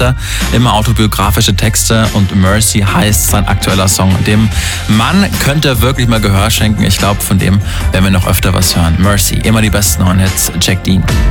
er. Immer autobiografische Texte und Mercy heißt sein aktueller Song. Dem Mann könnt ihr wirklich mal Gehör schenken. Ich glaube, von dem werden wir noch öfter was hören. Mercy, immer die besten neuen Hits. Jack Dean.